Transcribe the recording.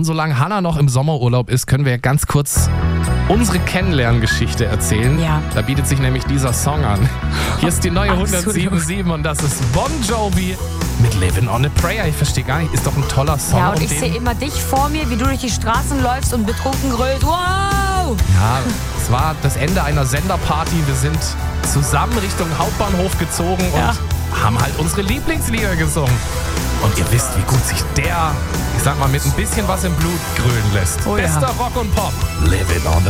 Und solange Hannah noch im Sommerurlaub ist, können wir ganz kurz unsere Kennenlerngeschichte erzählen. Ja. Da bietet sich nämlich dieser Song an. Hier ist die neue Absolut. 107.7 und das ist Bon Jovi mit Living on a Prayer. Ich verstehe gar nicht, ist doch ein toller Song. Ja, und um ich den- sehe immer dich vor mir, wie du durch die Straßen läufst und betrunken grölst. Wow! Ja, es war das Ende einer Senderparty. Wir sind zusammen Richtung Hauptbahnhof gezogen und haben halt unsere Lieblingslieder gesungen. Und ihr wisst, wie gut sich der, ich sag mal, mit ein bisschen was im Blut grölen lässt. Oh ja. Bester Rock und Pop. Living on